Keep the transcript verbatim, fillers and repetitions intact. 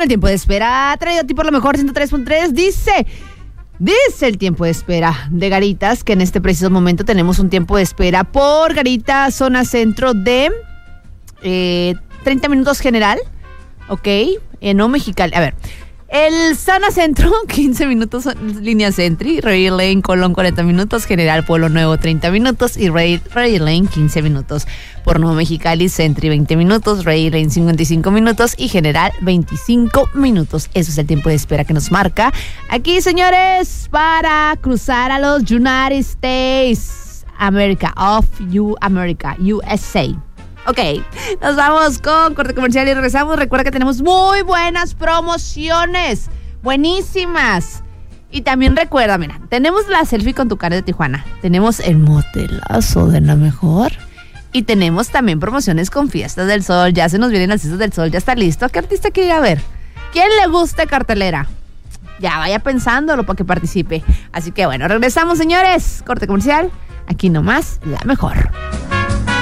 el tiempo de espera traído a ti por lo mejor ciento tres punto tres. Dice, dice el tiempo de espera de Garitas, que en este preciso momento tenemos un tiempo de espera por Garitas, zona centro de eh, treinta minutos general, ok, eh, no Mexicali, a ver. El Zona Centro, quince minutos, línea Sentry, Rail Lane, Colón, cuarenta minutos, General Pueblo Nuevo, treinta minutos, y Rail, Rail Lane, quince minutos. Por Nuevo Mexicali, Sentry, veinte minutos, Rail Lane, cincuenta y cinco minutos, y General, veinticinco minutos. Eso es el tiempo de espera que nos marca aquí, señores, para cruzar a los United States, America, of you, America, U S A. Ok, nos vamos con corte comercial y regresamos. Recuerda que tenemos muy buenas promociones, buenísimas. Y también recuerda, mira, tenemos la selfie con tu cara de Tijuana, tenemos el motelazo de la mejor y tenemos también promociones con Fiestas del Sol. Ya se nos vienen las Fiestas del Sol, ya está listo. ¿A qué artista quiere ir a ver? ¿Quién le gusta cartelera? Ya vaya pensándolo para que participe. Así que bueno, regresamos, señores. Corte comercial, aquí nomás la mejor.